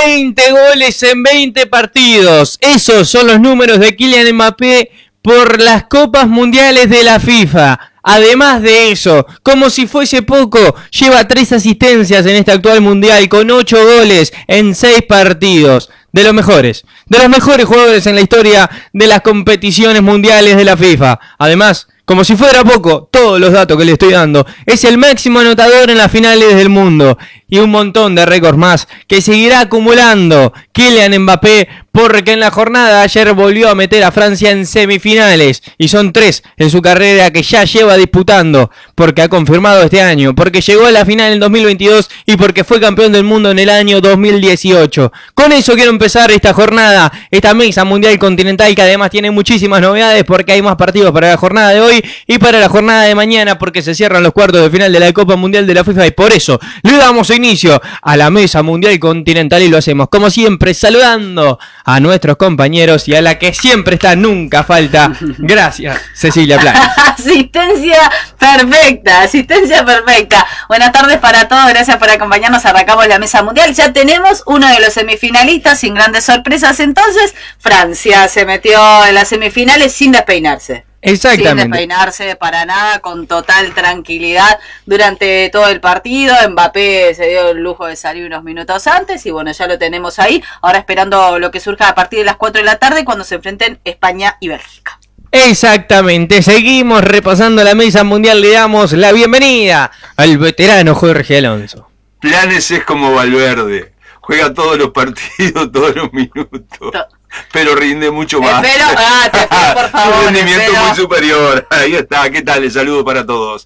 20 goles en 20 partidos. Esos son los números de Kylian Mbappé por las Copas Mundiales de la FIFA. Además de eso, como si fuese poco, lleva 3 asistencias en este actual Mundial con 8 goles en 6 partidos. De los mejores jugadores en la historia de las competiciones mundiales de la FIFA. Además, como si fuera poco, todos los datos que le estoy dando, es el máximo anotador en las finales del mundo. Y un montón de récords más que seguirá acumulando Kylian Mbappé, porque en la jornada de ayer volvió a meter a Francia en semifinales. Y son 3 en su carrera que ya lleva disputando, porque ha confirmado este año, porque llegó a la final en 2022 y porque fue campeón del mundo en el año 2018. Con eso quiero empezar esta jornada, esta mesa mundial continental, que además tiene muchísimas novedades, porque hay más partidos para la jornada de hoy y para la jornada de mañana, porque se cierran los cuartos de final de la Copa Mundial de la FIFA. Y por eso le damos inicio a la mesa mundial continental, y lo hacemos como siempre saludando a nuestros compañeros y a la que siempre está, nunca falta. Gracias, Cecilia Planes. Asistencia perfecta. Buenas tardes para todos, gracias por acompañarnos. Arrancamos la mesa mundial. Ya tenemos uno de los semifinalistas sin grandes sorpresas. Entonces, Francia se metió en las semifinales sin despeinarse. Exactamente. Sin despeinarse para nada, con total tranquilidad durante todo el partido. Mbappé se dio el lujo de salir unos minutos antes y bueno, ya lo tenemos ahí. Ahora esperando lo que surja a partir de las 4 de la tarde cuando se enfrenten España y Bélgica. Exactamente, seguimos repasando la mesa mundial. Le damos la bienvenida al veterano Jorge Alonso. Planes es como Valverde, juega todos los partidos, todos los minutos, pero rinde mucho más. Te pido, por favor. Un rendimiento muy superior. Ahí está, ¿qué tal? El saludo para todos.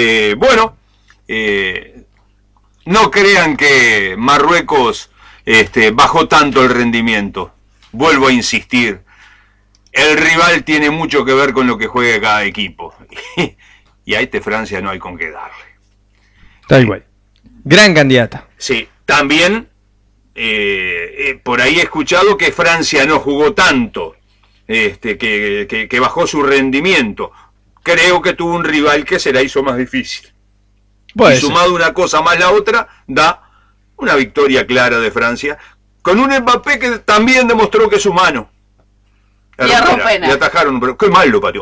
No crean que Marruecos bajó tanto el rendimiento. Vuelvo a insistir. El rival tiene mucho que ver con lo que juegue cada equipo. Y a Francia no hay con qué darle. Tal cual. Gran candidata. Sí, también por ahí he escuchado que Francia no jugó tanto, que bajó su rendimiento. Creo que tuvo un rival que se la hizo más difícil. Y sumado una cosa más la otra, da una victoria clara de Francia, con un Mbappé que también demostró que es humano. Le atajaron, pero qué mal lo pateó.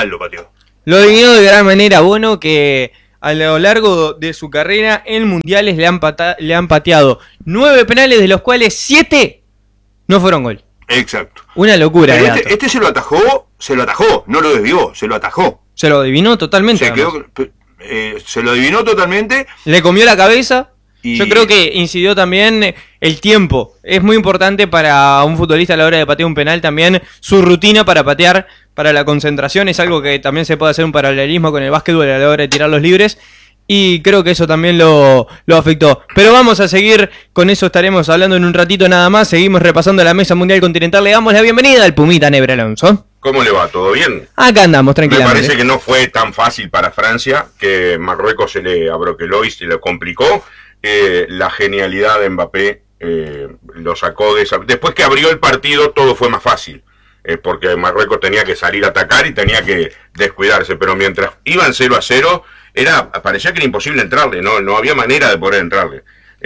Lo definió de gran manera Bono, que a lo largo de su carrera en mundiales le han pateado 9 penales, de los cuales 7 no fueron gol. Exacto. Una locura. Pero este se lo atajó, no lo desvió, se lo atajó. Se lo adivinó totalmente. Se lo adivinó totalmente. Le comió la cabeza. Yo creo que incidió también el tiempo. Es muy importante para un futbolista a la hora de patear un penal también su rutina para patear, para la concentración. Es algo que también se puede hacer un paralelismo con el básquetbol a la hora de tirar los libres. Y creo que eso también lo afectó. Pero vamos a seguir, con eso estaremos hablando en un ratito nada más. Seguimos repasando la mesa mundial continental. Le damos la bienvenida al Pumita Nebra Alonso. ¿Cómo le va? ¿Todo bien? Acá andamos, tranquilamente. Me parece que no fue tan fácil para Francia, que Marruecos se le abroqueló y se le complicó. La genialidad de Mbappé lo sacó de esa... Después que abrió el partido todo fue más fácil, porque Marruecos tenía que salir a atacar y tenía que descuidarse, pero mientras iban 0-0 parecía que era imposible entrarle, no había manera de poder entrarle.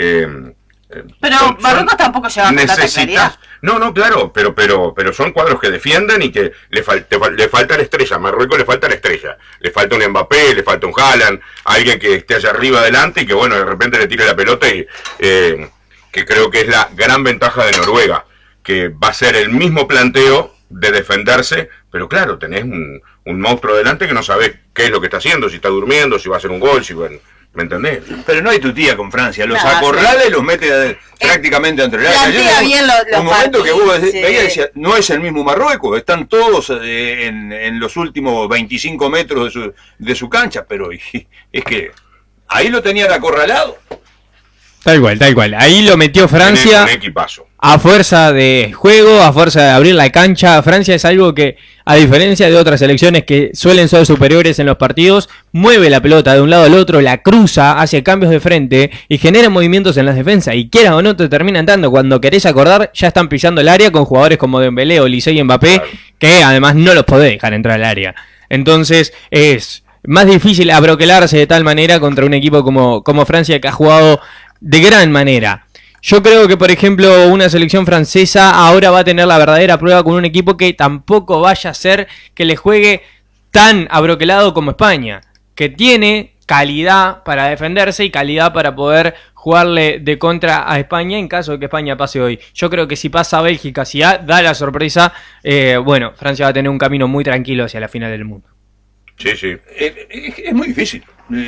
Pero Marruecos tampoco lleva con tanta claridad. No, claro, pero son cuadros que defienden y que le falta la estrella. A Marruecos le falta la estrella. Le falta un Mbappé, le falta un Haaland, alguien que esté allá arriba adelante y que bueno, de repente le tire la pelota y que creo que es la gran ventaja de Noruega, que va a ser el mismo planteo de defenderse, pero claro, tenés un monstruo delante que no sabés qué es lo que está haciendo, si está durmiendo, si va a hacer un gol, si bueno, ¿me entendés? Pero no hay tutía con Francia, los acorrala y los mete prácticamente entre el área. Un momento que vos veías y decías, no es el mismo Marruecos, están todos en los últimos 25 metros de su cancha, pero es que ahí lo tenían acorralado. Tal cual. Ahí lo metió Francia a fuerza de juego, a fuerza de abrir la cancha. Francia es algo que, a diferencia de otras selecciones que suelen ser superiores en los partidos, mueve la pelota de un lado al otro, la cruza, hace cambios de frente y genera movimientos en las defensas. Y quiera o no te terminan dando. Cuando querés acordar, ya están pisando el área con jugadores como Dembélé, Olise y Mbappé, claro, que además no los podés dejar entrar al área. Entonces es más difícil abroquelarse de tal manera contra un equipo como Francia, que ha jugado de gran manera. Yo creo que, por ejemplo, una selección francesa ahora va a tener la verdadera prueba con un equipo que tampoco vaya a ser que le juegue tan abroquelado como España, que tiene calidad para defenderse y calidad para poder jugarle de contra a España en caso de que España pase hoy. Yo creo que si pasa a Bélgica, si da la sorpresa, bueno, Francia va a tener un camino muy tranquilo hacia la final del mundo. Sí, sí. Es muy difícil.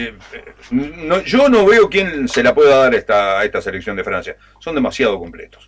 Yo no veo quién se la pueda dar a esta selección de Francia. Son demasiado completos.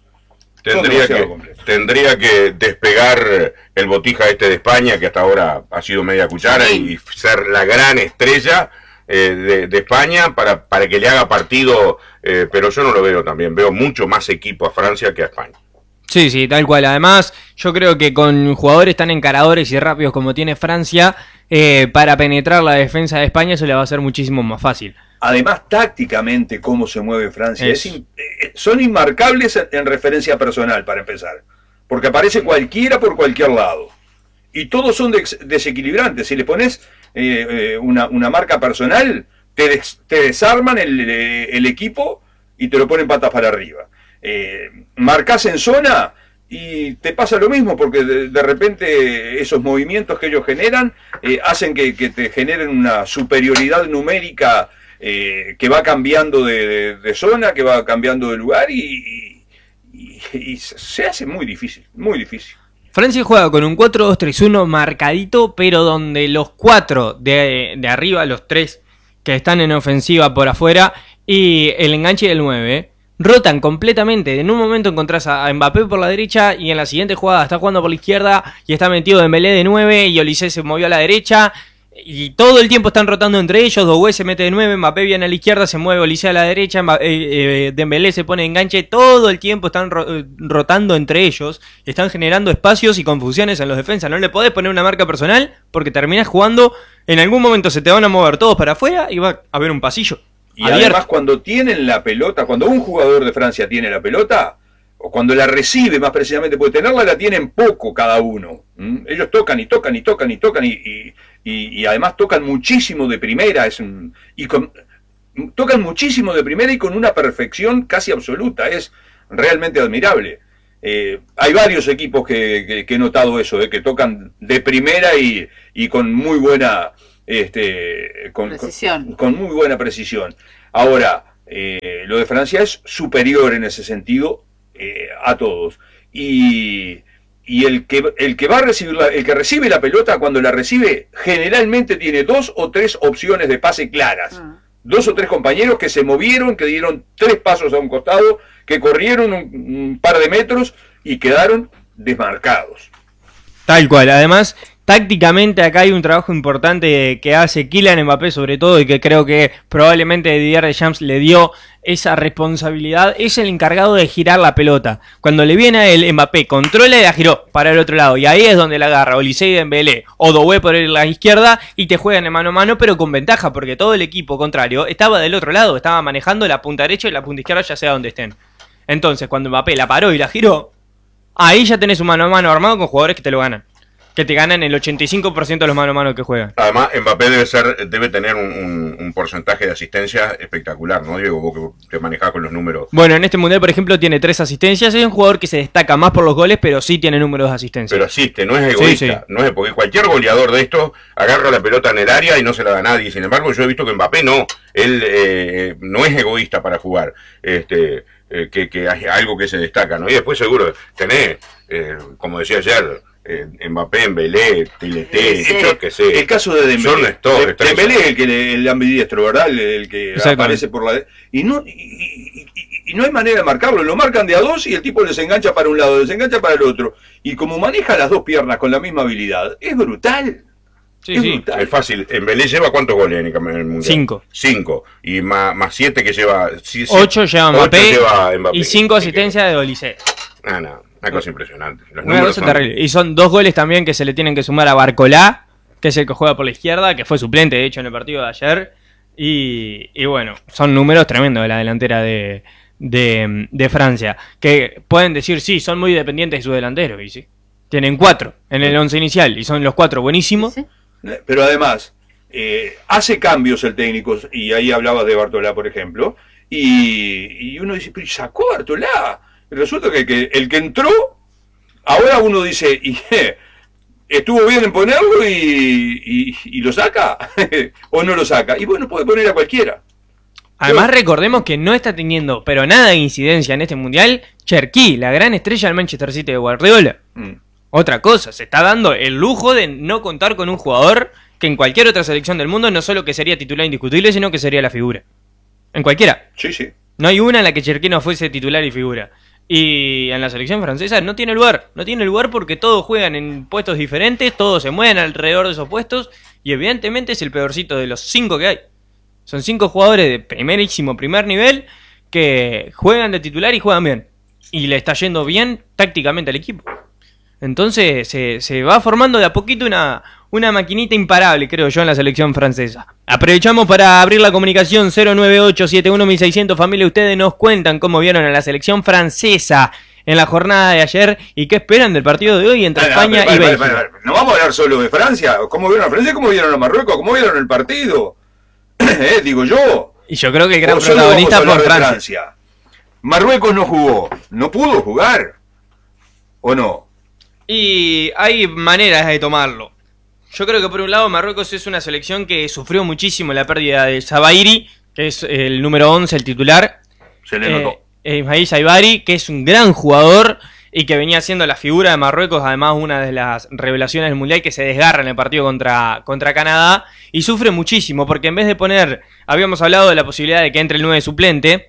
Tendría que despegar el Botija de España, que hasta ahora ha sido media cuchara, y ser la gran estrella de España para que le haga partido, pero yo no lo veo también. Veo mucho más equipo a Francia que a España. Sí, sí, tal cual. Además, yo creo que con jugadores tan encaradores y rápidos como tiene Francia, para penetrar la defensa de España eso le va a ser muchísimo más fácil. Además, tácticamente, cómo se mueve Francia. Son inmarcables en referencia personal, para empezar. Porque aparece cualquiera por cualquier lado. Y todos son desequilibrantes. Si le pones una marca personal, te desarman el equipo y te lo ponen patas para arriba. Marcás en zona y te pasa lo mismo, porque de repente esos movimientos que ellos generan hacen que te generen una superioridad numérica que va cambiando de zona, que va cambiando de lugar y se hace muy difícil, muy difícil. Francia juega con un 4-2-3-1 marcadito, pero donde los 4 de arriba, los 3 que están en ofensiva por afuera y el enganche del 9, rotan completamente. En un momento encontrás a Mbappé por la derecha y en la siguiente jugada está jugando por la izquierda y está metido Dembélé de 9 y Olise se movió a la derecha. Y todo el tiempo están rotando entre ellos. Doué se mete de 9, Mbappé viene a la izquierda, se mueve Olise a la derecha, Dembélé se pone de enganche. Todo el tiempo están rotando entre ellos. Están generando espacios y confusiones en los defensas. No le podés poner una marca personal porque terminás jugando. En algún momento se te van a mover todos para afuera y va a haber un pasillo. Y además, cuando tienen la pelota, cuando un jugador de Francia tiene la pelota, o cuando la recibe más precisamente, porque tenerla la tienen poco cada uno. Ellos tocan y tocan y tocan y tocan y además tocan muchísimo de primera, tocan muchísimo de primera y con una perfección casi absoluta, es realmente admirable. Hay varios equipos que he notado eso, que tocan de primera y con muy buena precisión. Con muy buena precisión. Ahora, lo de Francia es superior en ese sentido a todos. Y el que va a recibir el que recibe la pelota, cuando la recibe, generalmente tiene 2 o 3 opciones de pase claras. 2 o 3 compañeros que se movieron, que dieron 3 pasos a un costado, que corrieron un par de metros y quedaron desmarcados. Tal cual. Además, tácticamente acá hay un trabajo importante que hace Kylian Mbappé sobre todo, y que creo que probablemente Didier Deschamps le dio esa responsabilidad. Es el encargado de girar la pelota. Cuando le viene a él, Mbappé controla y la giró para el otro lado, y ahí es donde la agarra Olise y Dembélé o Doué por la izquierda y te juegan en mano a mano, pero con ventaja porque todo el equipo contrario estaba del otro lado, estaba manejando la punta derecha y la punta izquierda, ya sea donde estén. Entonces cuando Mbappé la paró y la giró, ahí ya tenés un mano a mano armado con jugadores que te lo ganan, que te ganan el 85% de los mano a mano que juegan. Además, Mbappé debe tener un porcentaje de asistencia espectacular, ¿no, Diego? Vos que te manejás con los números. Bueno, en este mundial, por ejemplo, tiene 3 asistencias. Es un jugador que se destaca más por los goles, pero sí tiene números de asistencia. Pero asiste, no es egoísta. Sí. No es, porque cualquier goleador de estos agarra la pelota en el área y no se la da a nadie. Sin embargo, yo he visto que Mbappé no. Él no es egoísta para jugar. Que hay algo que se destaca, ¿no? Y después seguro tenés, como decía ayer, Mbappé, Dembélé, Tileté, yo que sé. El caso de Dembélé. Dembélé es el ambidiestro, ¿verdad? El que aparece por la... Y no hay manera de marcarlo. Lo marcan de a 2 y el tipo les engancha para un lado, les engancha para el otro. Y como maneja las 2 piernas con la misma habilidad, es brutal. Sí, sí. Es fácil. ¿Embelé lleva cuántos goles en el Mundial? 5. Y más 7 que lleva... 8 lleva Mbappé y 5 asistencias de Olise. No. Una cosa impresionante. Una cosa terrible. Y son 2 goles también que se le tienen que sumar a Barcolá, que es el que juega por la izquierda, que fue suplente de hecho en el partido de ayer. Y bueno, son números tremendos de la delantera de Francia. Que pueden decir, sí, son muy dependientes de su delantero. Y sí, tienen 4 en el 11 inicial y son los 4 buenísimos. ¿Sí? Pero además, hace cambios el técnico, y ahí hablabas de Bartolá, por ejemplo, y uno dice, pero sacó a Bartolá. Y resulta que el que entró, ahora uno dice, estuvo bien en ponerlo y lo saca, o no lo saca. Y bueno, puede poner a cualquiera. Además recordemos que no está teniendo pero nada de incidencia en este mundial Cherki, la gran estrella del Manchester City de Guardiola. Otra cosa, se está dando el lujo de no contar con un jugador que en cualquier otra selección del mundo no solo que sería titular indiscutible, sino que sería la figura. En cualquiera. Sí, sí. No hay una en la que Cherki no fuese titular y figura. Y en la selección francesa no tiene lugar. No tiene lugar porque todos juegan en puestos diferentes, todos se mueven alrededor de esos puestos y evidentemente es el peorcito de los 5 que hay. Son 5 jugadores de primer nivel que juegan de titular y juegan bien. Y le está yendo bien tácticamente al equipo. Entonces se va formando de a poquito una maquinita imparable, creo yo, en la selección francesa. Aprovechamos para abrir la comunicación 098-71-1600. Familia, ustedes nos cuentan cómo vieron a la selección francesa en la jornada de ayer y qué esperan del partido de hoy entre España y Bélgica. No vamos a hablar solo de Francia. ¿Cómo vieron a Francia? ¿Cómo vieron a Marruecos? ¿Cómo vieron el partido? Digo yo. Y yo creo que el gran protagonista fue Francia. Marruecos no jugó. No pudo jugar. ¿O no? Y hay maneras de tomarlo. Yo creo que por un lado Marruecos es una selección que sufrió muchísimo la pérdida de Sabairi, que es el número 11, el titular. Se le notó. Ismail Saibari, que es un gran jugador y que venía siendo la figura de Marruecos, además una de las revelaciones del Mundial, que se desgarra en el partido contra Canadá y sufre muchísimo porque en vez de poner, habíamos hablado de la posibilidad de que entre el 9 suplente,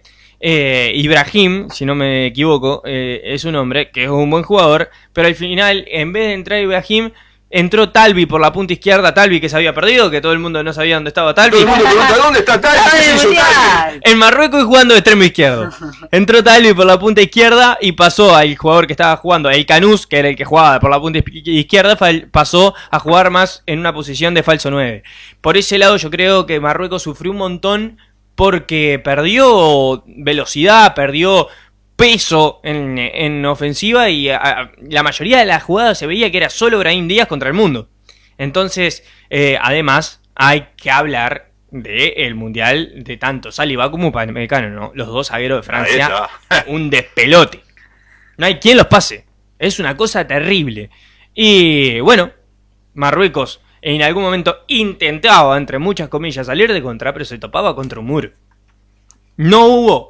Ibrahim, si no me equivoco, es un hombre que es un buen jugador, pero al final, en vez de entrar Ibrahim, entró Talbi por la punta izquierda, Talbi que se había perdido, que todo el mundo no sabía dónde estaba Talbi. Todo el mundo pregunta, ¿dónde está Talbi? ¿Qué hizo Talbi? En Marruecos y jugando de extremo izquierdo. Entró Talbi por la punta izquierda y pasó al jugador que estaba jugando, el Canús, que era el que jugaba por la punta izquierda, pasó a jugar más en una posición de falso 9. Por ese lado yo creo que Marruecos sufrió un montón porque perdió velocidad, perdió peso en ofensiva y la mayoría de las jugadas se veía que era solo Brahim Díaz contra el mundo. Entonces, además, hay que hablar del Mundial de tanto Saliba como Upamecano, ¿no? Los dos zagueros de Francia, un despelote. No hay quien los pase. Es una cosa terrible. Y bueno, Marruecos en algún momento intentaba, entre muchas comillas, salir de contra, pero se topaba contra un muro. No hubo